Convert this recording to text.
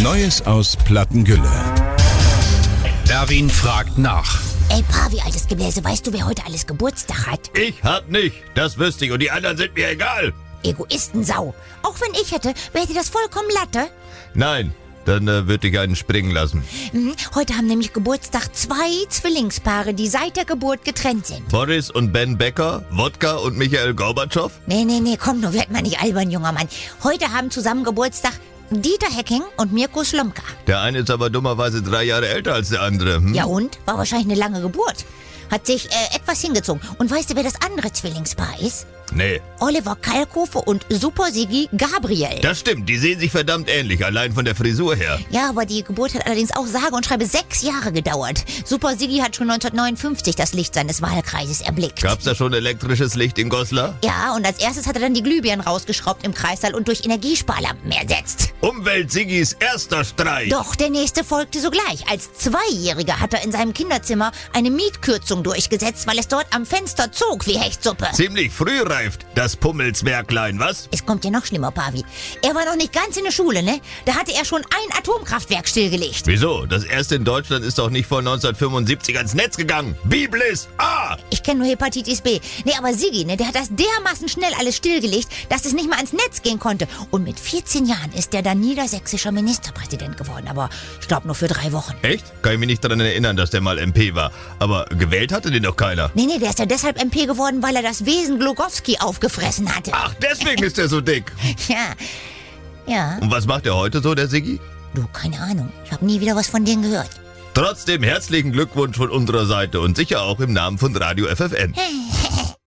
Neues aus Plattengülle. Erwin fragt nach. Ey, Pavi, altes Gebläse, weißt du, wer heute alles Geburtstag hat? Ich hab nicht, das wüsste ich und die anderen sind mir egal. Egoistensau. Auch wenn ich hätte, wäre dir das vollkommen Latte. Nein, dann würde ich einen springen lassen. Heute haben nämlich Geburtstag 2 Zwillingspaare, die seit der Geburt getrennt sind. Boris und Ben Becker, Wodka und Michael Gorbatschow? Nee, komm, nur werd mal nicht albern, junger Mann. Heute haben zusammen Geburtstag Dieter Hecking und Mirko Slomka. Der eine ist aber dummerweise 3 Jahre älter als der andere. Ja und? War wahrscheinlich eine lange Geburt. Hat sich etwas hingezogen. Und weißt du, wer das andere Zwillingspaar ist? Nee. Oliver Kalkofe und Super Siggi Gabriel. Das stimmt, die sehen sich verdammt ähnlich, allein von der Frisur her. Ja, aber die Geburt hat allerdings auch sage und schreibe 6 Jahre gedauert. Super Siggi hat schon 1959 das Licht seines Wahlkreises erblickt. Gab's da schon elektrisches Licht in Goslar? Ja, und als erstes hat er dann die Glühbirnen rausgeschraubt im Kreissaal und durch Energiesparlampen ersetzt. Umwelt-Siggis erster Streich. Doch, der nächste folgte sogleich. Als 2-Jähriger hat er in seinem Kinderzimmer eine Mietkürzung durchgesetzt, weil es dort am Fenster zog wie Hechtsuppe. Ziemlich früh reift das Pummelswerklein, was? Es kommt ja noch schlimmer, Pavi. Er war noch nicht ganz in der Schule, ne? Da hatte er schon ein Atomkraftwerk stillgelegt. Wieso? Das erste in Deutschland ist doch nicht vor 1975 ans Netz gegangen. Biblis A! Ich kenne nur Hepatitis B. Nee, aber Siggi, ne, der hat das dermaßen schnell alles stillgelegt, dass es nicht mal ans Netz gehen konnte. Und mit 14 Jahren ist der dann niedersächsischer Ministerpräsident geworden. Aber ich glaube nur für 3 Wochen. Echt? Kann ich mich nicht daran erinnern, dass der mal MP war. Aber gewählt hatte den doch keiner. Nee, der ist ja deshalb MP geworden, weil er das Wesen Glogowski aufgefressen hatte. Ach, deswegen ist er so dick. Ja. Und was macht er heute so, der Siggi? Du, keine Ahnung. Ich habe nie wieder was von denen gehört. Trotzdem herzlichen Glückwunsch von unserer Seite und sicher auch im Namen von Radio FFN.